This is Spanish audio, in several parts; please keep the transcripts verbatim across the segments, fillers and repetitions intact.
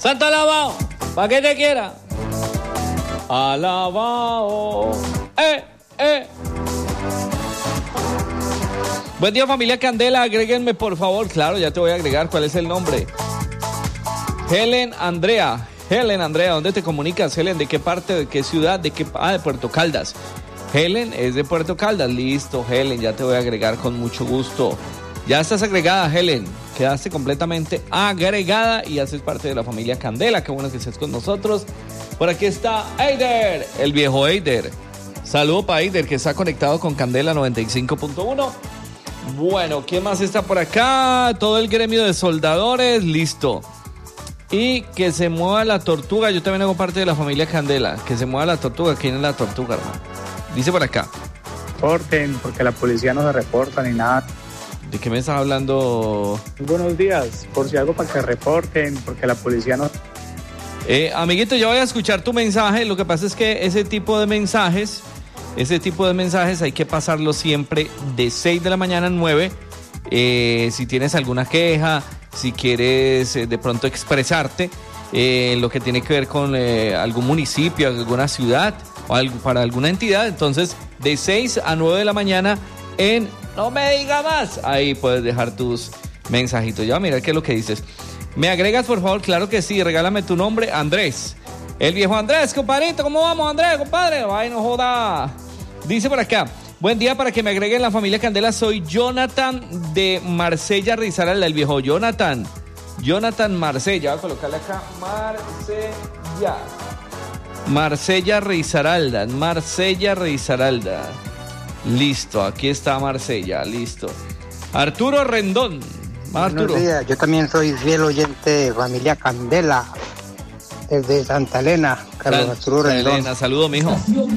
Santo alabao, pa' que te quiera. Alabao. Eh, eh. Buen día, familia Candela, agréguenme por favor. Claro, ya te voy a agregar. ¿Cuál es el nombre? Helen Andrea. Helen Andrea, ¿dónde te comunicas, Helen? ¿De qué parte, de qué ciudad, de qué? Ah, de Puerto Caldas. Helen es de Puerto Caldas. Listo, Helen, ya te voy a agregar con mucho gusto. Ya estás agregada, Helen. Quedaste completamente agregada y haces parte de la familia Candela. Qué bueno que estés con nosotros. Por aquí está Eider, el viejo Eider. Saludo para Eider, que está conectado con Candela noventa y cinco punto uno. Bueno, ¿quién más está por acá? Todo el gremio de soldadores, listo. Y que se mueva la tortuga. Yo también hago parte de la familia Candela. Que se mueva la tortuga. ¿Quién es la tortuga, hermano? Dice por acá. Reporten, porque la policía no se reporta ni nada. ¿De qué me estás hablando? Buenos días, por si algo para que reporten, porque la policía no... Eh, amiguito, yo voy a escuchar tu mensaje. Lo que pasa es que ese tipo de mensajes... Ese tipo de mensajes hay que pasarlo siempre de seis de la mañana a nueve. Eh, si tienes alguna queja, si quieres eh, de pronto expresarte eh, en lo que tiene que ver con eh, algún municipio, alguna ciudad o algo, para alguna entidad, entonces de seis a nueve de la mañana en No Me Diga Más. Ahí puedes dejar tus mensajitos. Ya mira qué es lo que dices. ¿Me agregas, por favor? Claro que sí. Regálame tu nombre, Andrés. El viejo Andrés, compadrito. ¿Cómo vamos, Andrés, compadre? Ay, no joda. Dice por acá, buen día para que me agreguen la familia Candela. Soy Jonathan de Marsella Risaralda, el viejo Jonathan. Jonathan Marsella, voy a colocarle acá, Marsella. Marsella Risaralda, Marsella Risaralda. Listo, aquí está Marsella, listo. Arturo Rendón. Arturo. Buenos días, yo también soy fiel oyente de familia Candela. Desde Santa Elena, Carlos Arturo Rendón. Elena, saludo, mijo.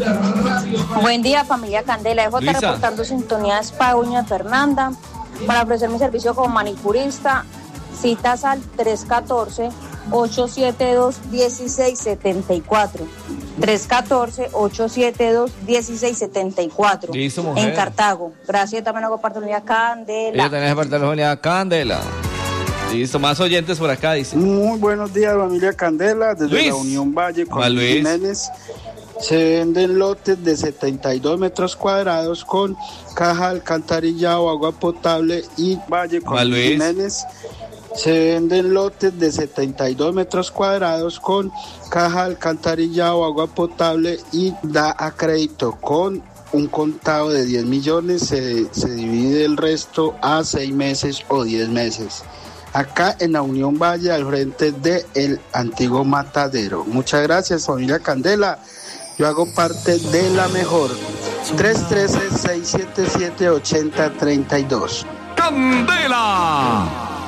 Buen día, familia Candela. Dejo estar reportando sintonía Spa Uña Fernanda para ofrecer mi servicio como manicurista. Citas al tres uno cuatro, ocho siete dos, uno seis siete cuatro. tres uno cuatro, ocho siete dos, uno seis siete cuatro. Listo, mujer. En Cartago. Gracias, también hago parte de la familia Candela. Ella también es parte de la familia Candela. Listo, más oyentes por acá, dice. Muy buenos días, familia Candela, desde Luis. la Unión Valle con Juan Luis Jiménez. Se venden lotes de setenta y dos metros cuadrados con caja, alcantarillado, agua potable y Valle con Juan Luis. Jiménez. Se venden lotes de setenta y dos metros cuadrados con caja, alcantarillado, agua potable y da a crédito con un contado de diez millones. Se, se divide el resto a seis meses o diez meses. Acá en la Unión Valle, al frente del antiguo matadero. Muchas gracias, familia Candela. Yo hago parte de la mejor. tres uno tres, seis siete siete, ocho cero tres dos. Candela.